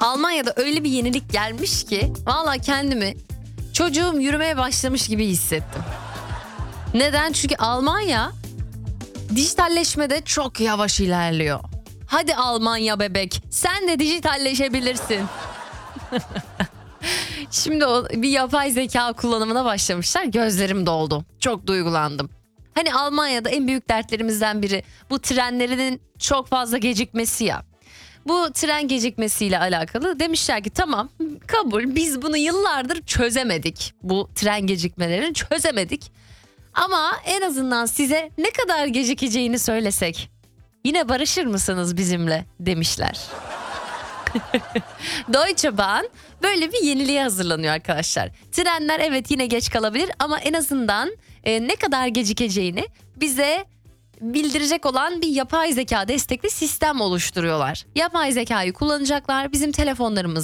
Almanya'da öyle bir yenilik gelmiş ki valla kendimi çocuğum yürümeye başlamış gibi hissettim. Neden? Çünkü Almanya dijitalleşmede çok yavaş ilerliyor. Hadi Almanya bebek, sen de dijitalleşebilirsin. Şimdi bir yapay zeka kullanımına başlamışlar. Gözlerim doldu. Çok duygulandım. Hani Almanya'da en büyük dertlerimizden biri bu trenlerinin çok fazla gecikmesi ya. Bu tren gecikmesiyle alakalı demişler ki tamam kabul, biz bunu yıllardır çözemedik. Bu tren gecikmelerini çözemedik. Ama en azından size ne kadar gecikeceğini söylesek yine barışır mısınız bizimle demişler. Deutsche Bahn böyle bir yeniliğe hazırlanıyor arkadaşlar. Trenler evet yine geç kalabilir ama en azından ne kadar gecikeceğini bize bildirecek olan bir yapay zeka destekli sistem oluşturuyorlar. Yapay zekayı kullanacaklar, bizim telefonlarımız